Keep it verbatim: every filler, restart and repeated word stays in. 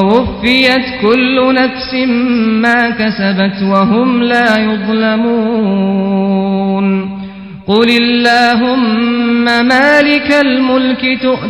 ووفيت كل نفس ما كسبت وهم لا يظلمون قل اللهم مالك الملك تؤتي